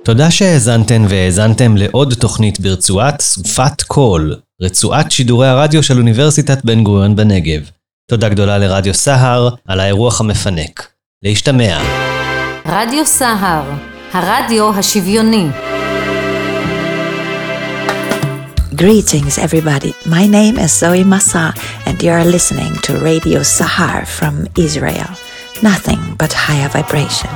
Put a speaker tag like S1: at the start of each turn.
S1: תודה שהאזנתן והאזנתם לעוד תוכנית ברצועת סופת קול, רצועת שידורי הרדיו של אוניברסיטת בן גוריון בנגב. תודה גדולה לרדיו סהר על האירוח המפנק. להשתמע.
S2: רדיו סהר, הרדיו השוויוני.
S3: Greetings everybody, my name is Zoe Massa and you are listening to Radio Sahar from Israel. Nothing but higher vibration.